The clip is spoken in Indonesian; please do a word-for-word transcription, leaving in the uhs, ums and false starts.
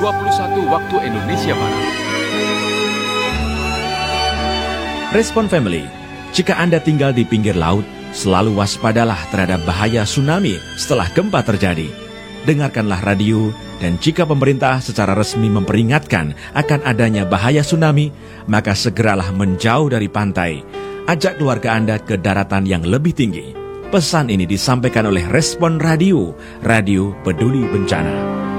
dua puluh satu waktu Indonesia Barat. Respon Family, jika Anda tinggal di pinggir laut, selalu waspadalah terhadap bahaya tsunami setelah gempa terjadi. Dengarkanlah radio, dan jika pemerintah secara resmi memperingatkan akan adanya bahaya tsunami, maka segeralah menjauh dari pantai. Ajak keluarga Anda ke daratan yang lebih tinggi. Pesan ini disampaikan oleh Respon Radio, Radio Peduli Bencana.